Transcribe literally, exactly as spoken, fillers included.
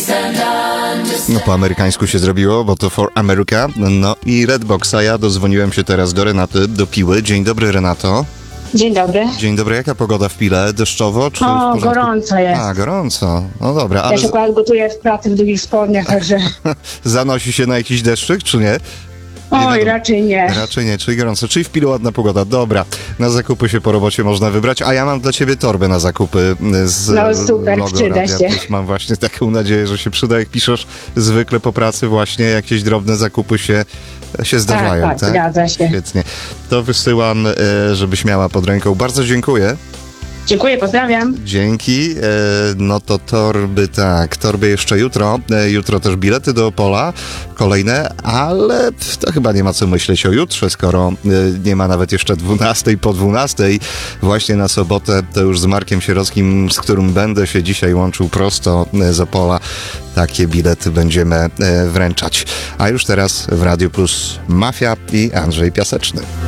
No po amerykańsku się zrobiło, bo to For America. No i Redbox, a ja dozwoniłem się teraz do Renaty, do Piły. Dzień dobry, Renato. Dzień dobry. Dzień dobry, jaka pogoda w Pile? Deszczowo czy w O, porządku? gorąco jest. A, gorąco. No dobra, ale Ja się akurat gotuję w pracy w długich spodniach, także... zanosi się na jakiś deszczyk, czy nie? Oj, wiadomo. raczej nie. Raczej nie, czyli gorąco. Czyli w Pilu ładna pogoda. Dobra, na zakupy się po robocie można wybrać, a ja mam dla ciebie torbę na zakupy z No super, logo przyda Radia się. Plus. Mam właśnie taką nadzieję, że się przyda, jak piszesz zwykle po pracy właśnie jakieś drobne zakupy się, się zdarzają, tak, tak, zgadza się. Świetnie. To wysyłam, e, żebyś miała pod ręką. Bardzo dziękuję. Dziękuję, pozdrawiam. Dzięki. E, no to torby, tak, torby jeszcze jutro. E, jutro też bilety do Opola, kolejne, ale to chyba nie ma co myśleć o jutrze, skoro e, nie ma nawet jeszcze dwunastej po dwunastej. Właśnie na sobotę to już z Markiem Sierockim, z którym będę się dzisiaj łączył prosto e, z Opola, takie bilety będziemy e, wręczać. A już teraz w Radiu Plus Mafia i Andrzej Piaseczny.